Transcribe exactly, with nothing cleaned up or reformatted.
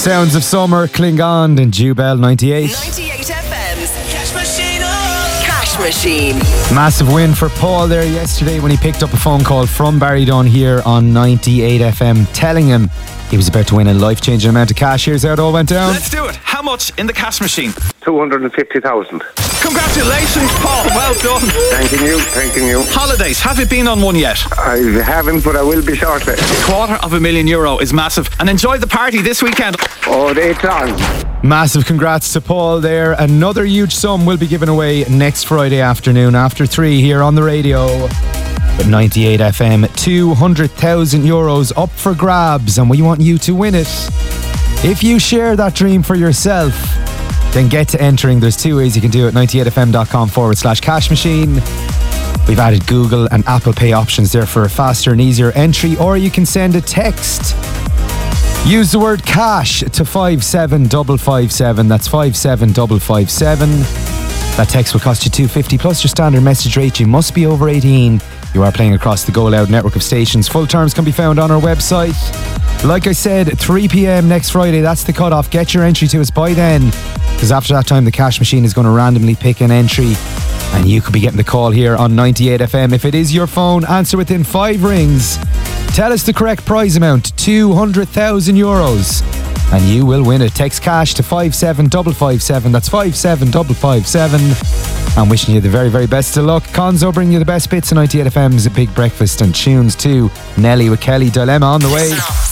Sounds of Summer, Klingon and Jubel ninety-eight. ninety-eight F M's Cash Machine. Oh. Cash Machine. Massive win for Paul there yesterday when he picked up a phone call from Barrydon here on ninety-eight F M telling him he was about to win a life-changing amount of cash. Here's how it all went down. Let's do it. How much in the cash machine? two hundred fifty thousand. Congratulations, Paul. Well done. Thanking you, thanking you. Holidays. Have you been on one yet? I haven't, but I will be shortly. Quarter of a million euro is massive. And enjoy the party this weekend. Oh, it's on. Massive congrats to Paul there. Another huge sum will be given away next Friday afternoon after three here on the radio. But ninety-eight F M, two hundred thousand euros up for grabs, and we want you to win it. If you share that dream for yourself, then get to entering. There's two ways you can do it. ninety-eight fm.com forward slash cash machine. We've added Google and Apple Pay options there for a faster and easier entry, or you can send a text. Use the word cash to five seven five five seven. That's five seven five five seven. That text will cost you two fifty plus your standard message rate. You must be over eighteen. You are playing across the Go Loud network of stations. Full terms can be found on our website. Like I said, three p.m. next Friday, that's the cutoff. Get your entry to us by then, because after that time the cash machine is going to randomly pick an entry and you could be getting the call here on ninety-eight F M. If it is your phone, answer within five rings. Tell us the correct prize amount, two hundred thousand euros, and you will win it. Text cash to five seven five five seven. That's five seven five five seven. I'm wishing you the very, very best of luck. Konzo bringing you the best bits of ninety-eight F M's Big Breakfast and tunes too. Nelly with Kelly Dilemma on the way.